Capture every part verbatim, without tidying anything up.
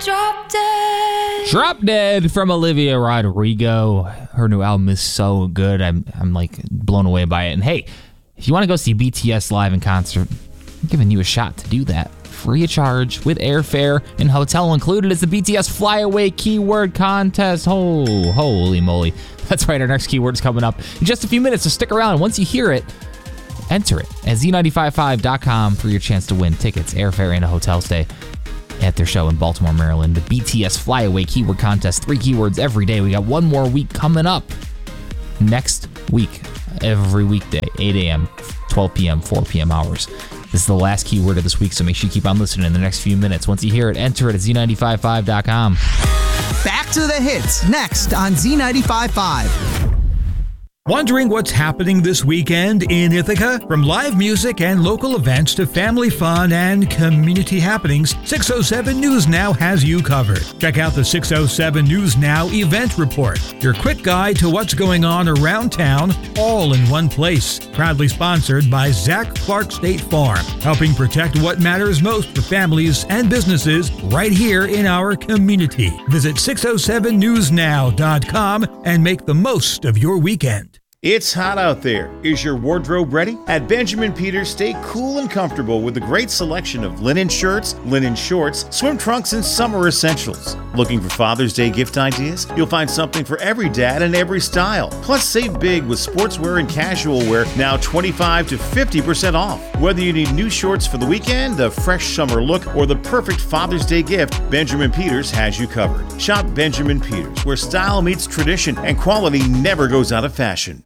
Drop Dead. Drop Dead from Olivia Rodrigo. Her new album is so good. I'm I'm like blown away by it. And hey, if you want to go see B T S live in concert, I'm giving you a shot to do that. Free of charge with airfare and hotel included. It's the B T S Flyaway Keyword Contest. Oh, holy moly. That's right, our next keyword is coming up in just a few minutes, so stick around. Once you hear it, enter it at Z nine five five dot com for your chance to win tickets, airfare, and a hotel stay at their show in Baltimore, Maryland. The B T S Flyaway Keyword Contest. Three keywords every day. We got one more week coming up next week, every weekday, eight a.m., twelve p.m., four p.m. hours. This is the last keyword of this week, so make sure you keep on listening in the next few minutes. Once you hear it, enter it at Z nine five five dot com. Back to the hits, next on Z nine five five. Wondering what's happening this weekend in Ithaca? From live music and local events to family fun and community happenings, six oh seven News Now has you covered. Check out the six oh seven News Now event report, your quick guide to what's going on around town, all in one place. Proudly sponsored by Zach Clark State Farm, helping protect what matters most for families and businesses right here in our community. Visit six oh seven news now dot com and make the most of your weekend. It's hot out there. Is your wardrobe ready? At Benjamin Peters, stay cool and comfortable with a great selection of linen shirts, linen shorts, swim trunks, and summer essentials. Looking for Father's Day gift ideas? You'll find something for every dad and every style. Plus, save big with sportswear and casual wear, now twenty-five to fifty percent off. Whether you need new shorts for the weekend, a fresh summer look, or the perfect Father's Day gift, Benjamin Peters has you covered. Shop Benjamin Peters, where style meets tradition and quality never goes out of fashion.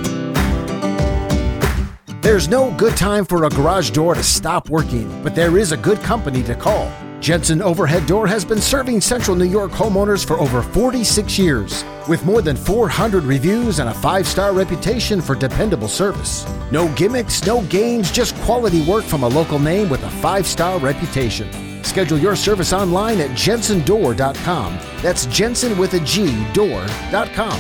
There's no good time for a garage door to stop working, but there is a good company to call. Jensen Overhead Door has been serving Central New York homeowners for over forty-six years, with more than four hundred reviews and a five-star reputation for dependable service. No gimmicks, no games, just quality work from a local name with a five-star reputation. Schedule your service online at jensen door dot com. That's Jensen with a G, door dot com.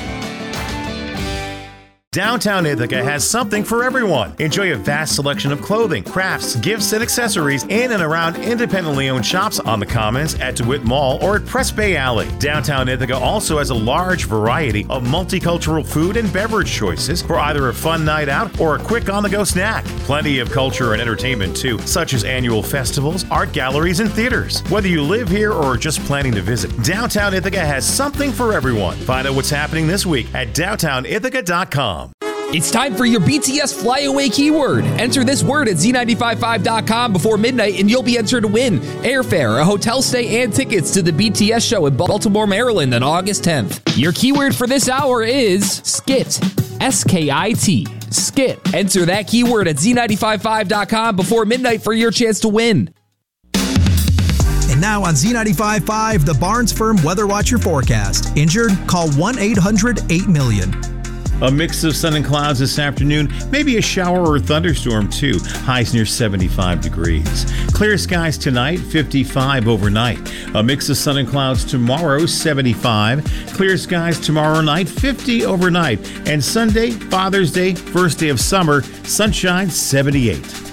Downtown Ithaca has something for everyone. Enjoy a vast selection of clothing, crafts, gifts, and accessories in and around independently owned shops on the Commons, at DeWitt Mall, or at Press Bay Alley. Downtown Ithaca also has a large variety of multicultural food and beverage choices for either a fun night out or a quick on-the-go snack. Plenty of culture and entertainment too, such as annual festivals, art galleries, and theaters. Whether you live here or are just planning to visit, Downtown Ithaca has something for everyone. Find out what's happening this week at downtown ithaca dot com. It's time for your B T S Flyaway keyword. Enter this word at Z nine five five dot com before midnight and you'll be entered to win airfare, a hotel stay, and tickets to the B T S show in Baltimore, Maryland on August tenth. Your keyword for this hour is skit. S K I T. Skit. Enter that keyword at Z nine five five dot com before midnight for your chance to win. And now on Z nine five five, the Barnes Firm Weather Watcher forecast. Injured? Call one eight hundred eight million. A mix of sun and clouds this afternoon, maybe a shower or thunderstorm too. Highs near seventy-five degrees. Clear skies tonight, fifty-five overnight. A mix of sun and clouds tomorrow, seventy-five. Clear skies tomorrow night, fifty overnight. And Sunday, Father's Day, first day of summer, sunshine, seventy-eight.